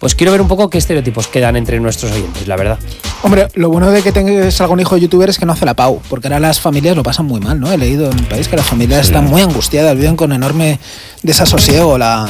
Pues quiero ver un poco qué estereotipos quedan entre nuestros oyentes, la verdad. Hombre, lo bueno de que tengas algún hijo youtuber es que no hace la pau, porque ahora las familias lo pasan muy mal, ¿no? He leído en el país que las familias están muy angustiadas, viven con enorme desasosiego.